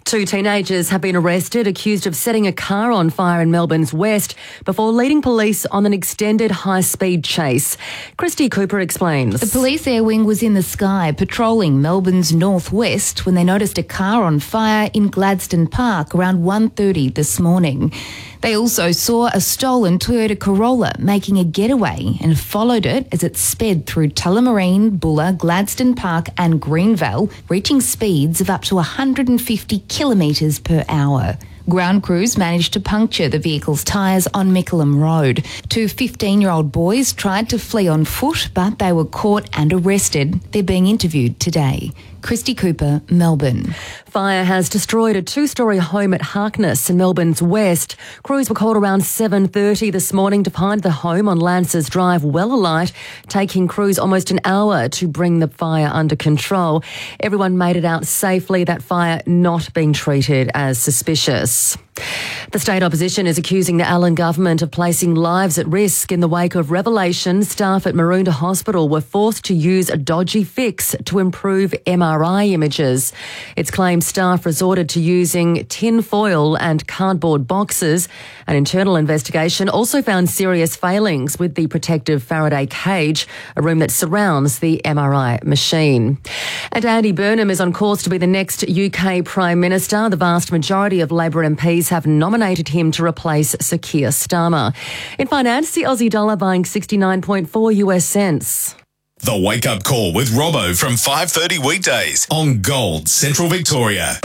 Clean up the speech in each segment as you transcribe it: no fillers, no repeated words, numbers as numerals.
Two teenagers have been arrested accused of setting a car on fire in Melbourne's west before leading police on an extended high-speed chase. Christy Cooper explains. The police air wing was in the sky patrolling Melbourne's northwest when they noticed a car on fire in Gladstone Park around 1:30 this morning. They also saw a stolen Toyota Corolla making a getaway and followed it as it sped through Tullamarine, Bulla, Gladstone Park and Greenvale, reaching speeds of up to 150 kilometres per hour. Ground crews managed to puncture the vehicle's tyres on Mickleham Road. Two 15-year-old boys tried to flee on foot, but they were caught and arrested. They're being interviewed today. Christy Cooper, Melbourne. Fire has destroyed a two-storey home at Harkness in Melbourne's west. Crews were called around 7:30 this morning to find the home on Lancers Drive well alight, taking crews almost an hour to bring the fire under control. Everyone made it out safely, that fire not being treated as suspicious. The state opposition is accusing the Allen government of placing lives at risk in the wake of revelations staff at Maroondah Hospital were forced to use a dodgy fix to improve MRI images. It's claimed staff resorted to using tin foil and cardboard boxes. An internal investigation also found serious failings with the protective Faraday cage, a room that surrounds the MRI machine. And Andy Burnham is on course to be the next UK Prime Minister. The vast majority of Labor MPs have nominated him to replace Sir Keir Starmer. In finance, the Aussie dollar buying 69.4 US cents. The Wake Up Call with Robbo from 5:30 weekdays on Gold Central Victoria.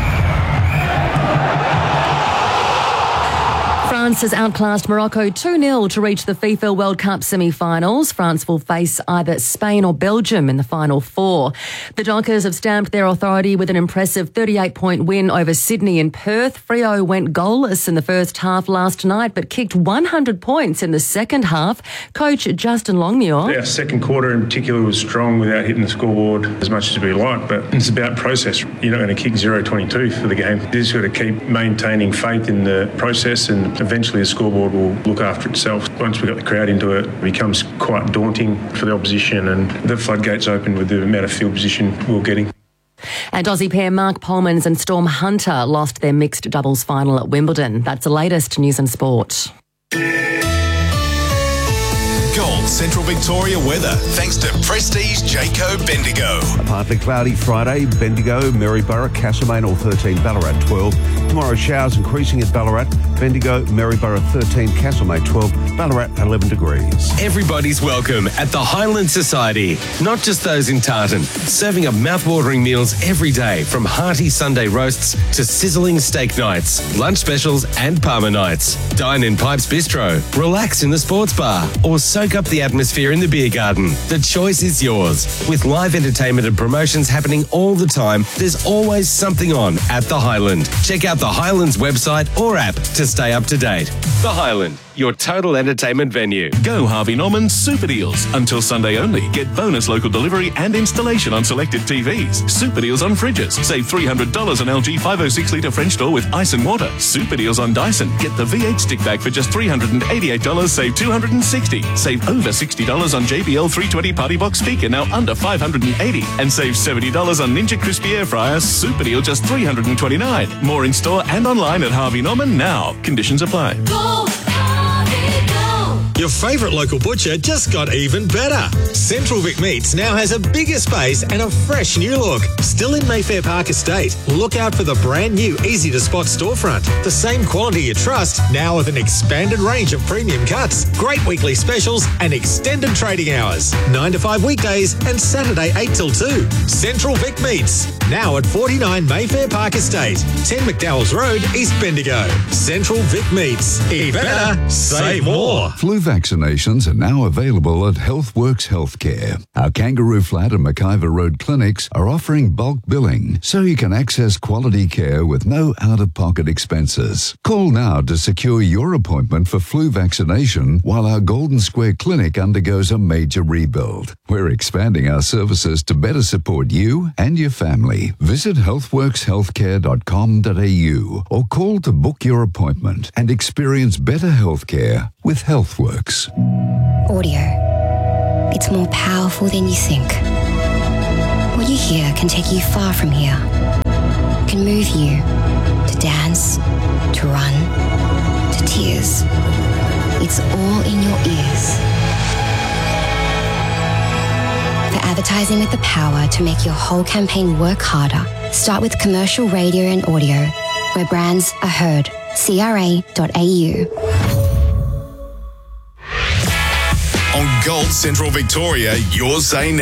France has outclassed Morocco 2-0 to reach the FIFA World Cup semi-finals. France will face either Spain or Belgium in the final four. The Dockers have stamped their authority with an impressive 38-point win over Sydney and Perth. Freo went goalless in the first half last night, but kicked 100 points in the second half. Coach Justin Longmuir. Our second quarter in particular was strong without hitting the scoreboard as much as we like, but it's about process. You're not going to kick 0-22 for the game. You just got to keep maintaining faith in the process, and eventually the scoreboard will look after itself. Once we got the crowd into it, it becomes quite daunting for the opposition, and the floodgates open with the amount of field position we're getting. And Aussie pair Mark Polmans and Storm Hunter lost their mixed doubles final at Wimbledon. That's the latest news and sport. Gold Central Victoria weather, thanks to Prestige Jayco Bendigo. A partly cloudy Friday, Bendigo, Maryborough, Castlemaine all 13, Ballarat 12. Tomorrow showers increasing at Ballarat, Bendigo, Maryborough 13, Castlemaine 12, Ballarat 11 degrees. Everybody's welcome at the Highland Society, not just those in Tartan. Serving up mouth-watering meals every day, from hearty Sunday roasts to sizzling steak nights, lunch specials and Parma nights. Dine in Pipes Bistro, relax in the sports bar, or soak up the atmosphere in the beer garden. The choice is yours. With live entertainment and promotions happening all the time, there's always something on at the Highland. Check out the Highlands website or app to stay up to date. The Highland, your total entertainment venue. Go Harvey Norman Super Deals. Until Sunday only. Get bonus local delivery and installation on selected TVs. Super Deals on fridges. Save $300 on LG 506-litre French door with ice and water. Super Deals on Dyson. Get the V8 stick bag for just $388. Save $260. Save over $60 on JBL 320 Party Box speaker, now under $580. And save $70 on Ninja Crispy Air Fryer. Super Deal just $329. More in store and online at Harvey Norman now. Conditions apply. Your favourite local butcher just got even better. Central Vic Meats now has a bigger space and a fresh new look. Still in Mayfair Park Estate. Look out for the brand new easy-to-spot storefront. The same quality you trust, now with an expanded range of premium cuts, great weekly specials and extended trading hours. 9 to 5 weekdays and Saturday 8 till 2. Central Vic Meats, now at 49 Mayfair Park Estate, 10 McDowell's Road, East Bendigo. Central Vic Meats. Eat better, save more. Flu vaccinations are now available at HealthWorks Healthcare. Our Kangaroo Flat and McIver Road clinics are offering bulk billing, so you can access quality care with no out-of-pocket expenses. Call now to secure your appointment for flu vaccination while our Golden Square Clinic undergoes a major rebuild. We're expanding our services to better support you and your family. Visit healthworkshealthcare.com.au or call to book your appointment and experience better healthcare with HealthWorks. Audio. It's more powerful than you think. What you hear can take you far from here. Can move you to dance, to run, to tears. It's all in your ears. For advertising with the power to make your whole campaign work harder, start with commercial radio and audio, where brands are heard. CRA.au. On Gold Central Victoria, your say